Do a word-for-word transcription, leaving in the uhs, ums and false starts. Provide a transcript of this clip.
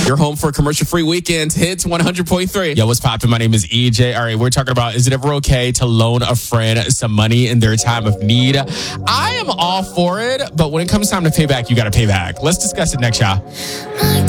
You're home for a commercial-free weekend. Hits one hundred point three. Yo, what's poppin'? My name is E J. All right, we're talking about, is it ever okay to loan a friend some money in their time of need? I am all for it, but when it comes time to pay back, you got to pay back. Let's discuss it next, y'all.